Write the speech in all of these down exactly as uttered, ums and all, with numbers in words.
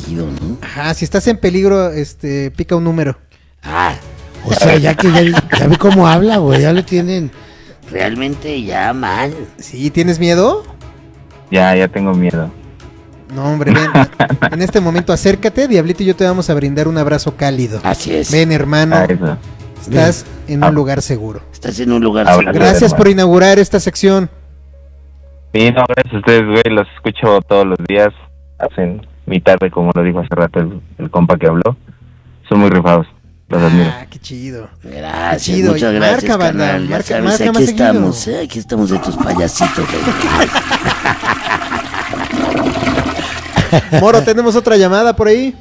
sentido, ¿no? Ajá, si estás en peligro, este, pica un número. Ah, O sea, ya que ya, ya ve cómo habla, güey, ya lo tienen. realmente ya mal. Sí, ¿tienes miedo? Ya, ya tengo miedo. No, hombre, ven. En este momento acércate, Diablito y yo te vamos a brindar un abrazo cálido. Así es. Ven, hermano, Ah, eso. estás en un lugar seguro. Estás en un lugar Ahora, seguro. Gracias hermano. por inaugurar esta sección. Sí, no, gracias a ustedes, güey, los escucho todos los días. Hacen mi tarde, como lo dijo hace rato el, el compa que habló. Son muy rifados, los admiro. Ah, qué chido. Gracias, Qué chido. muchas Y gracias, marca, banda, carnal. Ya marca- sabes, marca aquí más seguido. estamos, ¿eh? Aquí estamos de tus payasitos, güey. Moro, tenemos otra llamada por ahí.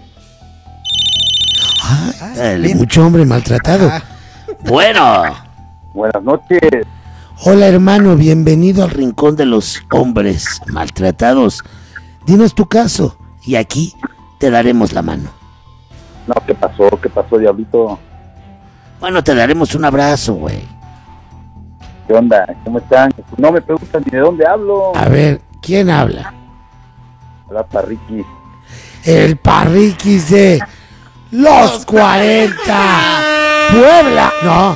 Ay, Dale. bien. mucho hombre maltratado. Ah, Bueno, Buenas noches. Hola, hermano, bienvenido al al... rincón de los hombres maltratados. Dinos tu caso. Y aquí te daremos la mano. No, ¿qué pasó? ¿Qué pasó, Diablito? Bueno, te daremos un abrazo, güey. ¿Qué onda? ¿Cómo están? No me preguntan ni de dónde hablo. A ver, ¿quién habla? Hola, Parriqui. El Parriquis de Los cuarenta. Puebla. No.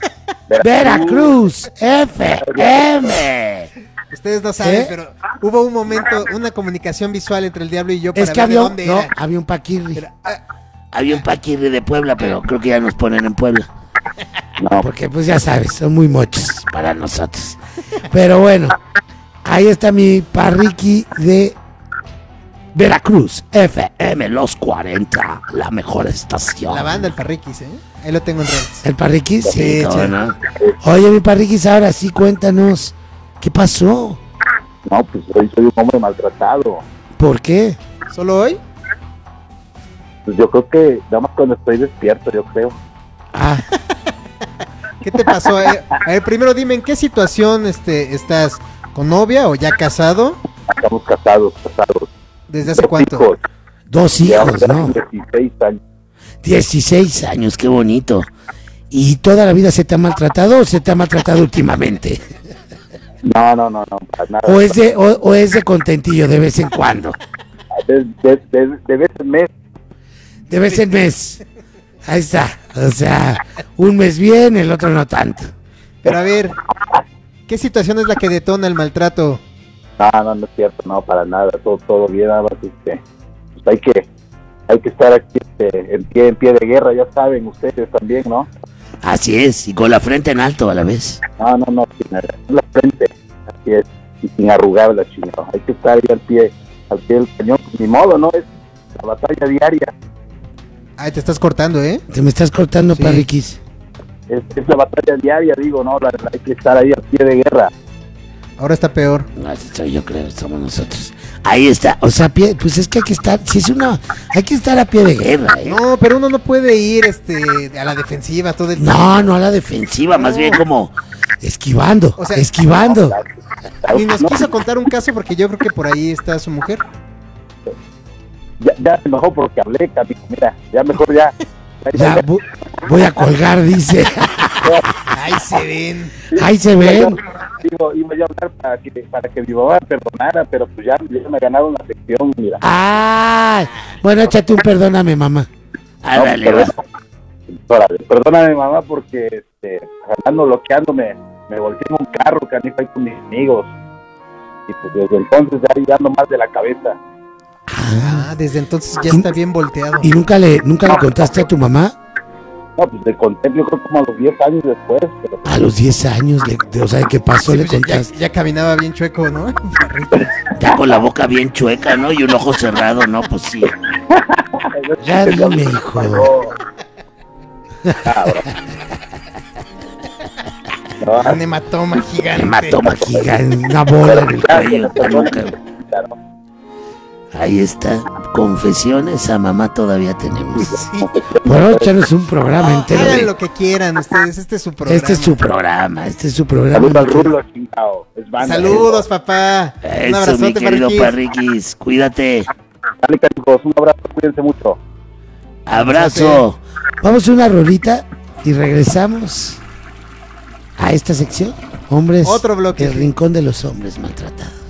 Veracruz. F M. ustedes no saben, ¿Eh? pero hubo un momento, una comunicación visual entre el Diablo y yo para Es que ver había, de un- dónde no, era. había un paquirri. Era, ah, Había un paquirri de Puebla, pero creo que ya nos ponen en Puebla. No, Porque pues ya sabes, son muy mochos. Para nosotros. Pero bueno, ahí está mi Parriqui de Veracruz. F M, los cuarenta, la mejor estación. la banda, el Parriquis, ¿eh? Ahí lo tengo en redes. ¿El Parriquis? Sí, ¿Cómo che. no? Oye, mi Parriquis, ahora sí cuéntanos. ¿Qué pasó? no, pues hoy soy un hombre maltratado. ¿Por qué? ¿Solo hoy? Pues yo creo que nada más cuando estoy despierto, yo creo. Ah, ¿Qué te pasó? Eh, a ver, primero dime, ¿en qué situación este, estás? ¿Con novia o ya casado? Estamos casados, casados. ¿Desde hace Dos cuánto? hijos. dos Llevamos hijos, ¿no? dieciséis años. dieciséis años. Años, qué bonito. ¿Y toda la vida se te ha maltratado o se te ha maltratado últimamente? No, no, no, no, para nada. ¿O es de, o, o es de contentillo de vez en cuando? De, de, de, de vez en mes. De vez en mes. Ahí está. O sea, un mes bien, el otro no tanto. Pero a ver, ¿qué situación es la que detona el maltrato? No, no, no es cierto, no, para nada. Todo, todo bien, nada más este, pues hay que, hay que estar aquí este, en pie, en pie de guerra, ya saben ustedes también, ¿no? Así es, y con la frente en alto a la vez. No, no, no, sin arrugar la frente, así es, y sin arrugar la chingada. Hay que estar ahí al pie, al pie del cañón, ni modo, ¿no? Es la batalla diaria, Ay, te estás cortando, ¿eh? Te me estás cortando, Sí. Parriquis. es, es la batalla diaria, digo, ¿no? La, la- hay que estar ahí al pie de guerra. Ahora está peor. No, ese soy yo, creo, somos nosotros. Ahí está. O sea, pie- pues es que hay que estar, si es una, hay que estar a pie de guerra. Guerra, ¿eh? No, pero uno no puede ir este, a la defensiva todo el tiempo. No, no a la defensa, Ofensiva, más bien como... esquivando, O sea, esquivando. Ni nos quiso contar un caso porque yo creo que por ahí está su mujer. Ya, ya se enojó porque hablé, Camilo, mira, ya mejor ya. Ya vo- voy a colgar, dice. Ay, se ven. Ahí se ven. Digo, iba yo a hablar para que, para que mi mamá me perdonara, pero pues ya, ya me ganaron la sección, mira. Ay, bueno, échate un perdóname, mamá. Ándale, No, va. perdón- órale, perdóname, mamá, porque este, andando bloqueándome, me volteé en un carro, canijo, ahí con mis amigos. Y pues desde entonces ya, ya ando más de la cabeza. Ah, desde entonces ya está bien volteado. ¿Y nunca le, nunca le contaste a tu mamá? No, pues le conté, yo creo como a los diez años después, pero A los diez años, le, de- o sea, ¿qué pasó? Sí, Le pues ya, contaste. ya- ya caminaba bien chueco, ¿no? Ya con la boca bien chueca, ¿no? Y un ojo cerrado, ¿no? Pues sí. Ya dime, hijo. no, Un hematoma gigante. Hematoma Gigante, una bola en el cuello, la nuca. Ahí está. Confesiones a mamá todavía tenemos. Sí. Bueno, echarnos un programa entero. Hagan de- lo que quieran ustedes, este es su programa. Este es su programa, este es su programa. saludos al Rulo, chingado. Es banda. Saludos, papá. Un Eso, mi abrazote, querido Parriquis. Parriquis. Cuídate. Dale, canijos, un abrazo, cuídense mucho. Abrazo. Vamos a una rolita y regresamos a esta sección. Hombres, Otro bloque. el rincón de los hombres maltratados.